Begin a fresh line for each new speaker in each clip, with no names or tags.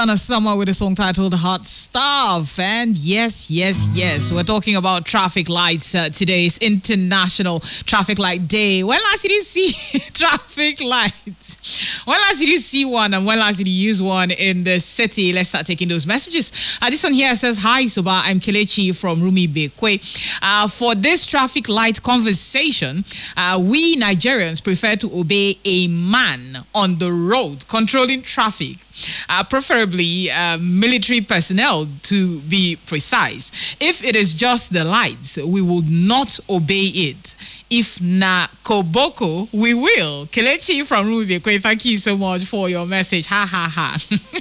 Anna Summer with a song titled Hot Stuff. And yes, we're talking about traffic lights. Today is International Traffic Light Day. When last did you see traffic lights? When last did you see one and when last did you use one in the city? Let's start taking those messages. This one here says, Hi, Suba. I'm Kelechi from Rumi Bekwe. For this traffic light conversation, we Nigerians prefer to obey a man on the road controlling traffic. Preferably military personnel to be precise. If it is just the lights, we will not obey it. If na koboko, we will. Kelechi from Rubikwe, thank you so much for your message. Ha ha ha.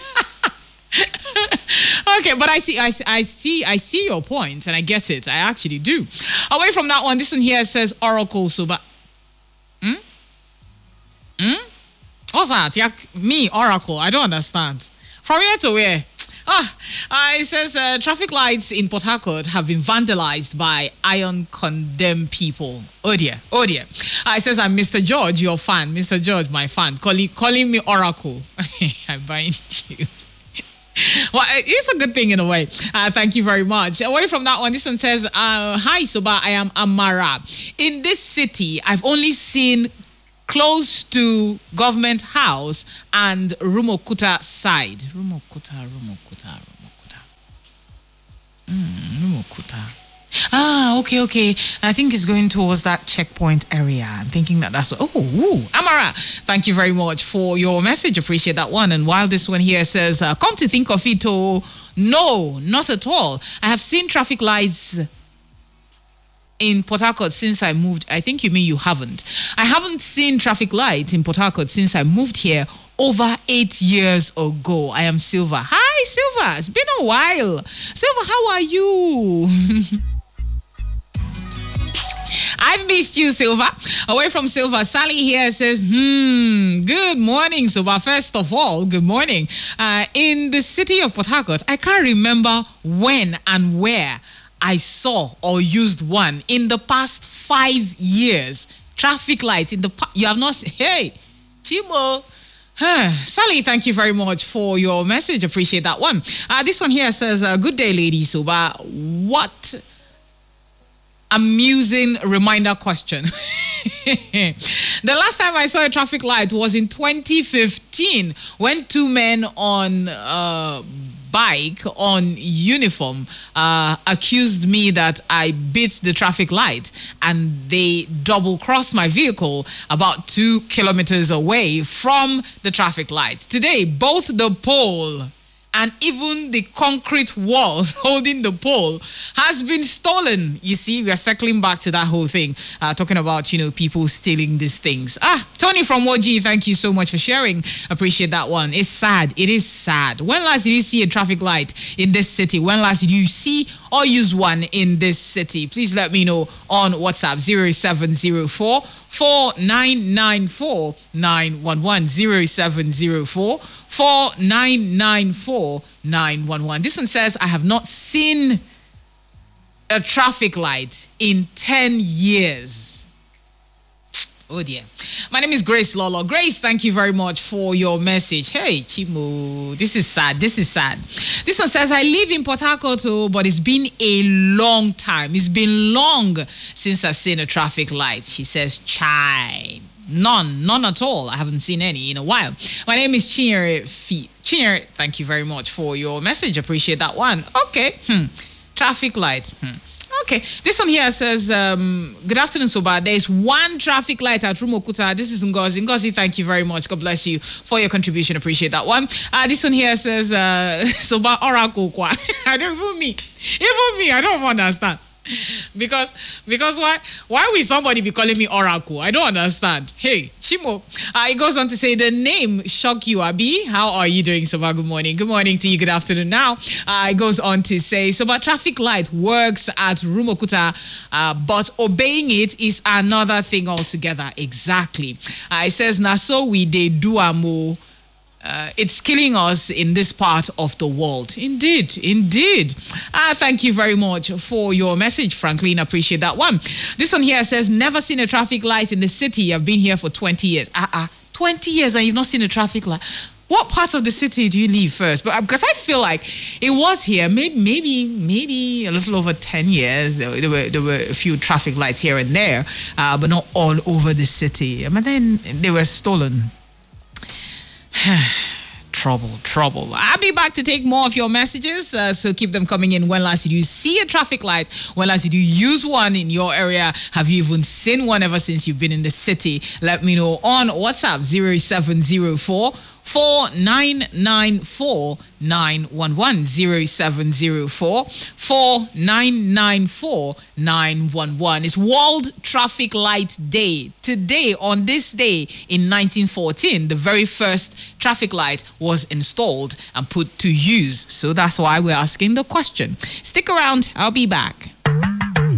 Okay, but I see your points and I get it. I actually do. Away from that one, this one here says Oracle Suba. What's that? Yeah, me, Oracle. I don't understand. From here to where? It says traffic lights in Port Harcourt have been vandalized by iron condemned people. Oh dear. It says, I'm Mr. George, your fan. Mr. George, my fan. Calling me Oracle. I'm buying you. Well, it's a good thing in a way. Thank you very much. Away from that one, this one says, Hi, Suba, I am Amara. In this city, I've only seen close to Government House and Rumokuta side. Rumokuta. Okay. I think it's going towards that checkpoint area. I'm thinking that's Amara. Thank you very much for your message. Appreciate that one. And while this one here says, come to think of it, no, not at all. I have seen traffic lights in Port Harcourt since I moved. I think you mean you haven't. I haven't seen traffic lights in Port Harcourt since I moved here over 8 years ago. I am Silva. Hi, Silva. It's been a while. Silva, how are you? I've missed you, Silva. Away from Silva, Sally here says, good morning, Silva. First of all, good morning. In the city of Port Harcourt, I can't remember when and where I saw or used one in the past 5 years. Traffic lights in the you have not seen. Hey, Chimo. Sally, thank you very much for your message. Appreciate that one. This one here says, good day, ladies. Suba. What amusing reminder question. The last time I saw a traffic light was in 2015 when two men on bike on uniform accused me that I beat the traffic light and they double crossed my vehicle about 2 kilometers away from the traffic light. Today, both the pole and even the concrete wall holding the pole has been stolen. You see, we are circling back to that whole thing, talking about, people stealing these things. Tony from Woji, thank you so much for sharing. Appreciate that one. It's sad. It is sad. When last did you see a traffic light in this city? When last did you see or use one in this city? Please let me know on WhatsApp 0704 4994 911 0704 4994 911. This one says, I have not seen a traffic light in 10 years. Oh dear. My name is Grace Lolo. Grace, thank you very much for your message. Hey, Chimo, this is sad. This one says, I live in Port Harcourt, but it's been a long time. It's been long since I've seen a traffic light. She says, chai. None at all. I haven't seen any in a while. My name is Chinyere. Chinyere, thank you very much for your message. Appreciate that one. Okay. Traffic light. Okay. This one here says, good afternoon, Soba. There's one traffic light at Rumokuta. This is Ngozi. Ngozi, thank you very much. God bless you for your contribution. Appreciate that one. This one here says, Soba Oracle. I don't even me, I don't understand. Because why will somebody be calling me Oracle? I don't understand. Hey, Chimo. It goes on to say, the name shock you, Abi. How are you doing, Soba? Good morning. Good morning to you. Good afternoon. Now, it goes on to say, Soba, traffic light works at Rumokuta, but obeying it is another thing altogether. Exactly. It says, na so we de do amo. It's killing us in this part of the world. Indeed. Thank you very much for your message, Franklin. Appreciate that one. This one here says, never seen a traffic light in the city. I've been here for 20 years. 20 years and you've not seen a traffic light. What part of the city do you live first? But because I feel like it was here, maybe a little over 10 years. There were a few traffic lights here and there, but not all over the city. But then they were stolen. Trouble. I'll be back to take more of your messages, so keep them coming in. When last did you see a traffic light? When last did you use one in your area? Have you even seen one ever since you've been in the city? Let me know on WhatsApp 0704 4994 911 0704 4994 911. It's World Traffic Light Day. Today, on this day in 1914, the very first traffic light was installed and put to use. So that's why we're asking the question. Stick around. I'll be back.